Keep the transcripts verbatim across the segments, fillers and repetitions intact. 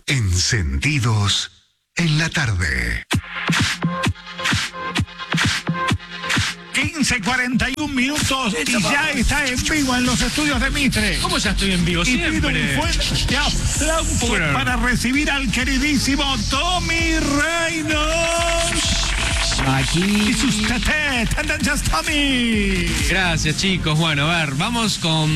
Encendidos en la tarde. quince cuarenta y un minutos y ya está en vivo en los estudios de Mitre. ¿Cómo ya estoy en vivo? Y Siempre. pido un fuerte aplauso Bueno. para recibir al queridísimo Tommy Reynolds. Aquí. Y sus tetés, Tendencias Tommy. Gracias, chicos. Bueno, a ver, vamos con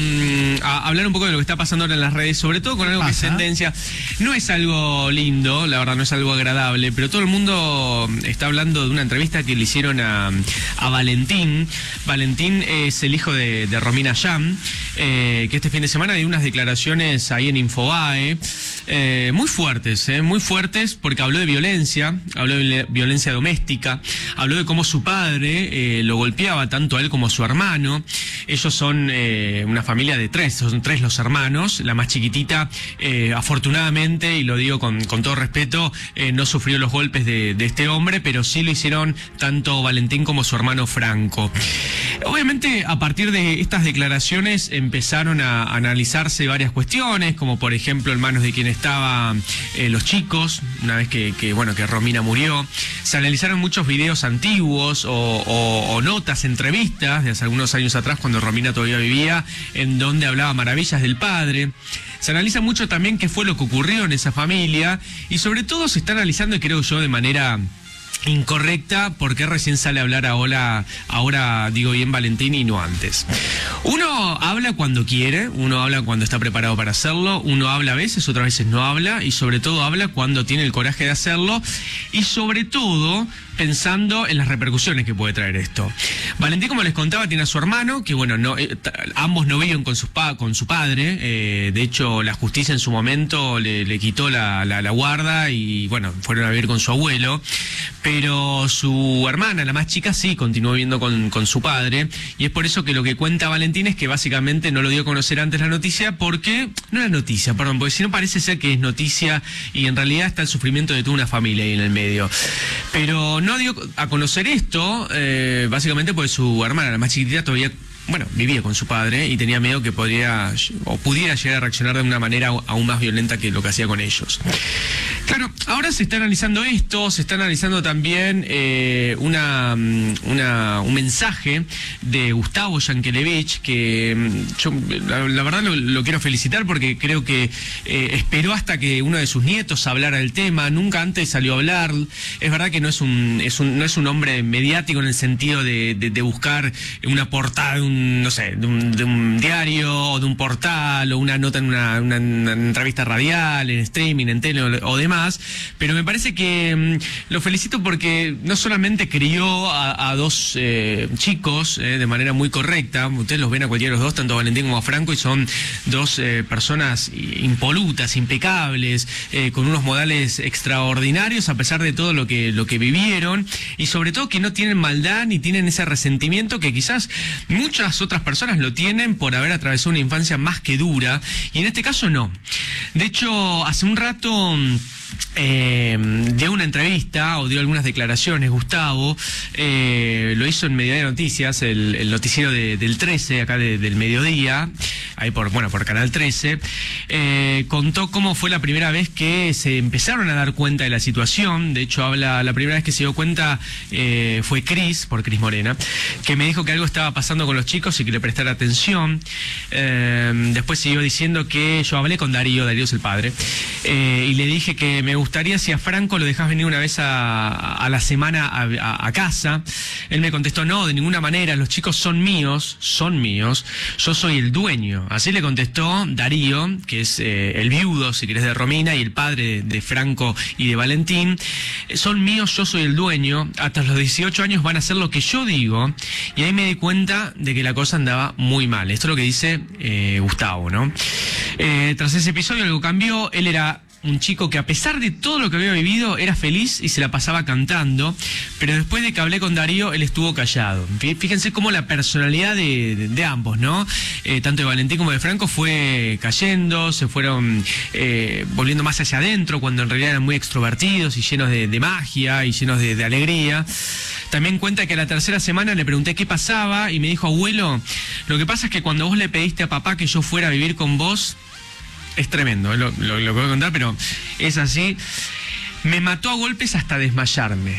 a hablar un poco de lo que está pasando ahora en las redes, sobre todo con algo que es Pasa. tendencia. No es algo lindo, la verdad, no es algo agradable, pero todo el mundo está hablando de una entrevista que le hicieron a, a Valentín. Valentín es el hijo de, de Romina Yan, eh, que este fin de semana dio unas declaraciones ahí en Infobae, eh, muy fuertes, eh, muy fuertes, porque habló de violencia, habló de violencia doméstica, habló de cómo su padre eh, lo golpeaba tanto a él como a su hermano. Ellos son eh, una familia de tres, son tres los hermanos. La más chiquitita, eh, afortunadamente, y lo digo con, con todo respeto, eh, no sufrió los golpes de, de este hombre, pero sí lo hicieron tanto Valentín como su hermano Franco. Obviamente, a partir de estas declaraciones empezaron a analizarse varias cuestiones, como por ejemplo en manos de quién estaban eh, los chicos, una vez que, que, bueno, que Romina murió. Se analizaron muchos videos antiguos o, o, o notas, entrevistas de hace algunos años atrás, cuando Romina todavía vivía, en donde hablaba maravillas del padre. Se analiza mucho también qué fue lo que ocurrió en esa familia, y sobre todo se está analizando, y creo yo de manera incorrecta, porque recién sale a hablar ahora, ahora digo bien Valentín y no antes. Uno habla cuando quiere, uno habla cuando está preparado para hacerlo, uno habla a veces, otras veces no habla, y sobre todo habla cuando tiene el coraje de hacerlo, y sobre todo pensando en las repercusiones que puede traer esto. Valentín, como les contaba, tiene a su hermano, que bueno, no, eh, ambos no viven con, sus pa con su padre, eh, de hecho la justicia en su momento le, le quitó la, la, la guarda y bueno, fueron a vivir con su abuelo, pero su hermana, la más chica, sí continuó viviendo con, con su padre, y es por eso que lo que cuenta Valentín es que básicamente no lo dio a conocer antes la noticia, porque no es noticia, perdón, porque si no parece ser que es noticia y en realidad está el sufrimiento de toda una familia ahí en el medio. Pero no dio a conocer esto, eh, básicamente porque su hermana, la más chiquitita, todavía, bueno, vivía con su padre y tenía miedo que podría o pudiera llegar a reaccionar de una manera aún más violenta que lo que hacía con ellos. Claro, ahora se está analizando esto, se está analizando también eh, una, una, un mensaje de Gustavo Yankelevich, que yo la, la verdad lo, lo quiero felicitar porque creo que eh, esperó hasta que uno de sus nietos hablara del tema, nunca antes salió a hablar. Es verdad que no es un, es un, no es un hombre mediático en el sentido de, de, de buscar una portada de un, no sé, de un, de un diario o de un portal o una nota en una, una, una entrevista radial, en streaming, en tele o, o demás. Pero me parece que mmm, lo felicito porque no solamente crió a, a dos eh, chicos eh, de manera muy correcta, ustedes los ven a cualquiera de los dos, tanto a Valentín como a Franco, y son dos eh, personas impolutas, impecables, eh, con unos modales extraordinarios a pesar de todo lo que, lo que vivieron, y sobre todo que no tienen maldad ni tienen ese resentimiento que quizás muchas otras personas lo tienen por haber atravesado una infancia más que dura, y en este caso no. De hecho, hace un rato Eh, dio una entrevista o dio algunas declaraciones, Gustavo, eh, lo hizo en Mediodía Noticias, el, el noticiero de, del trece, acá de, del mediodía, ahí por, bueno, por Canal trece, eh, contó cómo fue la primera vez que se empezaron a dar cuenta de la situación. De hecho, habla, la primera vez que se dio cuenta eh, fue Cris, por Cris Morena, que me dijo que algo estaba pasando con los chicos y que le prestara atención. Eh, después siguió diciendo que yo hablé con Darío, Darío es el padre, eh, y le dije que me gustaría si a Franco lo dejás venir una vez a, a la semana a, a, a casa. Él me contestó, no, de ninguna manera, los chicos son míos, son míos, yo soy el dueño. Así le contestó Darío, que es eh, el viudo, si querés, de Romina, y el padre de, de Franco y de Valentín. Son míos, yo soy el dueño, hasta los dieciocho años van a hacer lo que yo digo, y ahí me di cuenta de que la cosa andaba muy mal. Esto es lo que dice eh, Gustavo, ¿no? Eh, tras ese episodio algo cambió, él era un chico que a pesar de todo lo que había vivido era feliz y se la pasaba cantando, pero después de que hablé con Darío él estuvo callado. Fíjense cómo la personalidad de, de, de ambos, ¿no? Eh, tanto de Valentín como de Franco fue cayendo, se fueron eh, volviendo más hacia adentro, cuando en realidad eran muy extrovertidos y llenos de, de magia y llenos de, de alegría. También cuenta que a la tercera semana le pregunté qué pasaba y me dijo, abuelo, lo que pasa es que cuando vos le pediste a papá que yo fuera a vivir con vos, es tremendo, lo, lo, lo puedo contar, pero es así. Me mató a golpes hasta desmayarme.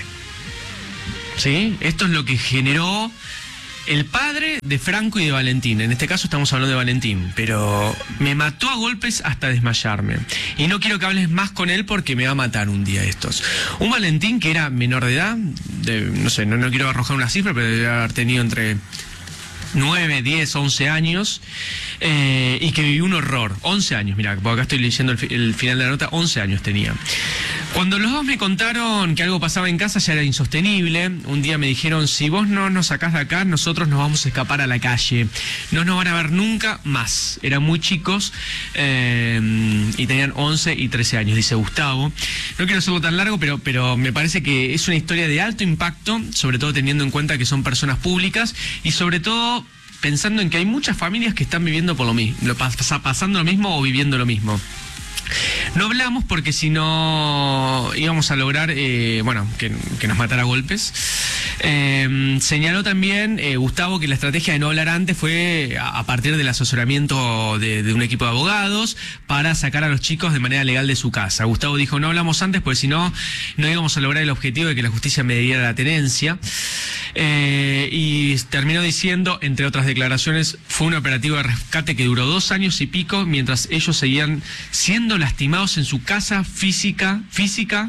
¿Sí? Esto es lo que generó el padre de Franco y de Valentín. En este caso estamos hablando de Valentín, pero me mató a golpes hasta desmayarme. Y no quiero que hables más con él porque me va a matar un día estos. Un Valentín que era menor de edad, de, no sé, no, no quiero arrojar una cifra, pero debe haber tenido entre nueve, diez, once años, eh, y que vivió un horror. once años, mira, porque acá estoy leyendo el, el final de la nota, once años tenía. Cuando los dos me contaron que algo pasaba en casa ya era insostenible. Un día me dijeron, si vos no nos sacás de acá, nosotros nos vamos a escapar a la calle. No nos van a ver nunca más. Eran muy chicos eh, y tenían once y trece años, dice Gustavo. No quiero hacerlo tan largo, pero, pero me parece que es una historia de alto impacto, sobre todo teniendo en cuenta que son personas públicas y sobre todo pensando en que hay muchas familias que están viviendo por lo mismo, pasando lo mismo o viviendo lo mismo. No hablamos porque si no íbamos a lograr, eh, bueno, que, que nos matara a golpes. Eh, señaló también eh, Gustavo que la estrategia de no hablar antes fue a, a partir del asesoramiento de, de un equipo de abogados para sacar a los chicos de manera legal de su casa. Gustavo dijo, no hablamos antes porque si no, no íbamos a lograr el objetivo de que la justicia mediara la tenencia. Eh, y terminó diciendo, entre otras declaraciones, fue un operativo de rescate que duró dos años y pico mientras ellos seguían siendo lastimados en su casa física, física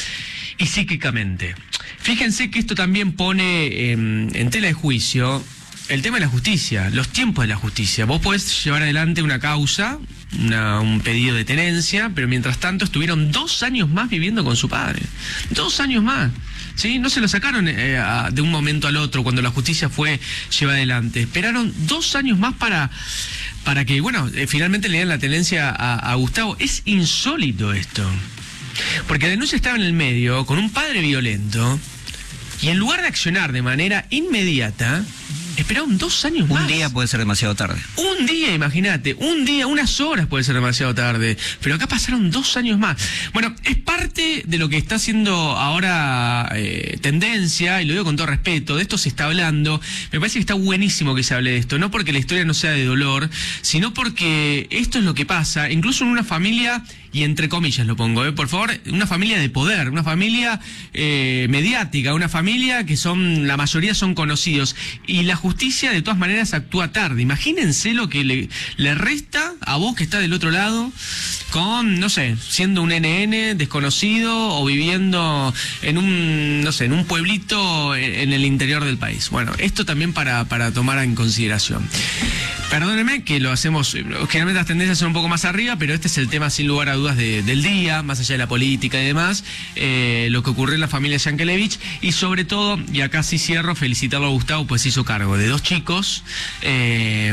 y psíquicamente. Fíjense que esto también pone eh, en tela de juicio el tema de la justicia, los tiempos de la justicia. Vos podés llevar adelante una causa, una, un pedido de tenencia, pero mientras tanto estuvieron dos años más viviendo con su padre. Dos años más. ¿Sí? No se lo sacaron eh, a, de un momento al otro cuando la justicia fue llevada adelante. Esperaron dos años más para, para que, bueno, eh, finalmente le dieran la tenencia a, a Gustavo. Es insólito esto. Porque la denuncia estaba en el medio, con un padre violento, y en lugar de accionar de manera inmediata, esperaron dos años más. Un día puede ser demasiado tarde. Un día, imagínate, un día, unas horas puede ser demasiado tarde, pero acá pasaron dos años más. Bueno, es parte de lo que está haciendo ahora eh, tendencia, y lo digo con todo respeto, de esto se está hablando. Me parece que está buenísimo que se hable de esto, no porque la historia no sea de dolor, sino porque esto es lo que pasa, incluso en una familia, y entre comillas lo pongo, eh, por favor, una familia de poder, una familia eh, mediática, una familia que son, la mayoría son conocidos, y la justicia de todas maneras actúa tarde. Imagínense lo que le, le resta a vos que está del otro lado, con, no sé, siendo un N N desconocido o viviendo en un, no sé, en un pueblito en, en el interior del país. Bueno, esto también para, para tomar en consideración. Perdónenme que lo hacemos, generalmente las tendencias son un poco más arriba, pero este es el tema sin lugar a dudas de, del día, más allá de la política y demás, eh, lo que ocurrió en la familia Yankelevich, y sobre todo, y acá sí cierro, felicitarlo a Gustavo, pues hizo cargo de dos chicos, eh,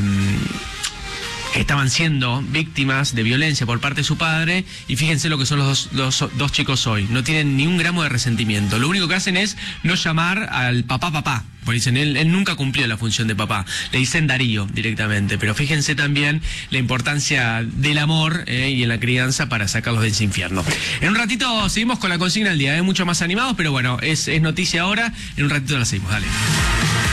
que estaban siendo víctimas de violencia por parte de su padre, y fíjense lo que son los dos, dos, dos chicos hoy. No tienen ni un gramo de resentimiento. Lo único que hacen es no llamar al papá papá, porque dicen, él, él nunca cumplió la función de papá. Le dicen Darío directamente. Pero fíjense también la importancia del amor eh, y en la crianza para sacarlos de ese infierno. En un ratito seguimos con la consigna del día, ¿eh? Mucho más animados, pero bueno, es, es noticia ahora. En un ratito la seguimos, dale.